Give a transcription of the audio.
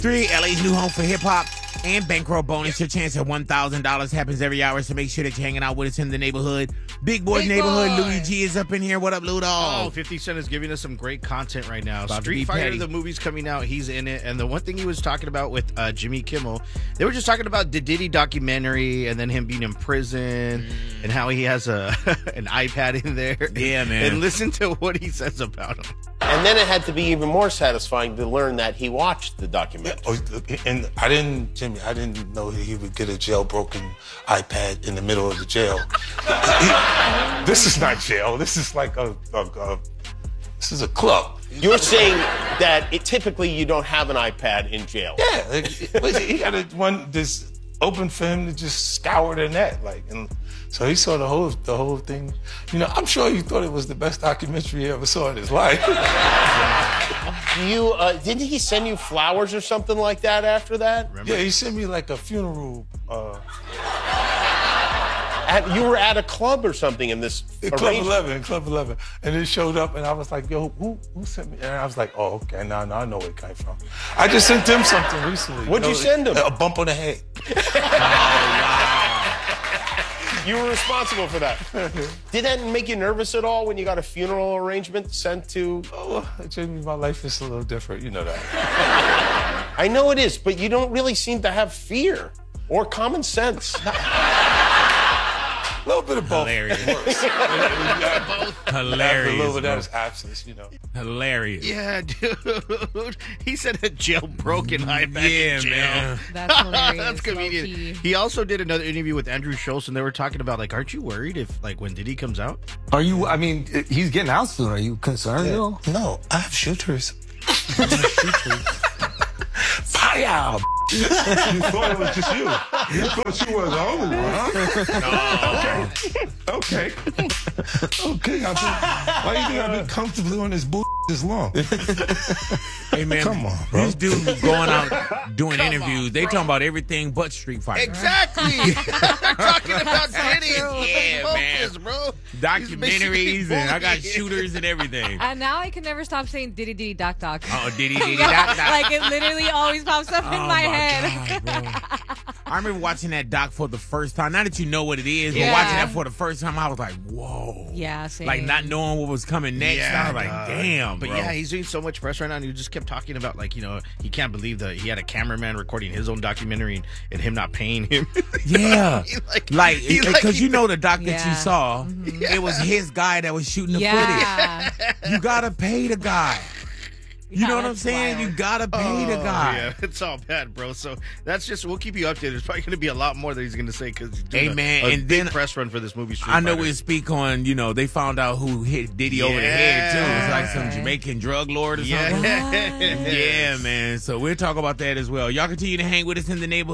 3, LA's new home for hip-hop and bankroll bonus. Your chance at $1,000 happens every hour, so make sure that you're hanging out with us in the neighborhood. Big Boy's Neighborhood. Louis G is up in here. What up, Lou Dog? Oh, 50 Cent is giving us some great content right now. About to Street be Fighter, petty. the movie's coming out. He's in it. And the one thing he was talking about with Jimmy Kimmel, they were just talking about the Diddy documentary and then him being in prison and how he has an iPad in there. Yeah, man. And listen to what he says about him. And then it had to be even more satisfying to learn that he watched the documentary. And I didn't know he would get a jailbroken iPad in the middle of the jail. This is not jail. This is like this is a club. You're saying that typically you don't have an iPad in jail. Yeah, he got this open for him to just scour the net, and so he saw the whole thing. You know, I'm sure he thought it was the best documentary he ever saw in his life. Didn't he send you flowers or something like that after that? Remember? Yeah, he sent me like a funeral. You were at a club or something in this Club 11, and it showed up, and I was like, "Yo, who sent me?" And I was like, "Oh, okay, now I know where it came from." I just sent him something recently. What'd you send him? A bump on the head. You were responsible for that. Did that make you nervous at all when you got a funeral arrangement sent to? Oh, Jamie, my life is a little different. You know that. I know it is, but you don't really seem to have fear or common sense. A little bit of both. Hilarious. A Hilarious. little bit of that is absence, you know. Hilarious. Yeah, dude. He said a jailbroken iPad Yeah, in jail. man. That's hilarious. That's convenient. Low-key. He also did another interview with Andrew Schultz, and they were talking about, aren't you worried if, when Diddy comes out? Are you, he's getting out soon. Are you concerned, though? No, I have shooters. Fire! You thought it was just you. You thought you was the only one, huh? No. Okay. Why you think I've been comfortably on this bull this long? Hey, man. Come on, bro. This dude going out doing interviews. They talking about everything but Street Fighter. Exactly. They're talking about Diddy. Yeah, man. Focus, bro. Documentaries, and I got bullied. shooters and everything. And now I can never stop saying Diddy Diddy Doc Doc. Oh, Diddy, Yeah, doc, doc. like it literally always pops up in Oh, my head. God, bro. I remember watching that doc for the first time. Now that you know what it is, but Yeah. watching that for the first time, I was like, whoa. Yeah, same. Like not knowing what was coming next. I was like, damn, But bro. yeah, he's doing so much press right now, and he just kept talking about, he can't believe that he had a cameraman recording his own documentary and him not paying him. Yeah. Because you know the doc that you Yeah. saw, it was his guy that was shooting the Yeah. footage. You gotta pay the guy. You know what I'm that's saying? wild. You gotta pay the guy. Yeah, it's all bad, bro. So we'll keep you updated. There's probably going to be a lot more that he's going to say because he's doing Hey, man, a and big then press run for this movie. Street I know Fighter. we'll speak on, they found out who hit Diddy over the head, too. It's like some Jamaican drug lord or something. Yeah. Yeah, man. So we'll talk about that as well. Y'all continue to hang with us in the neighborhood.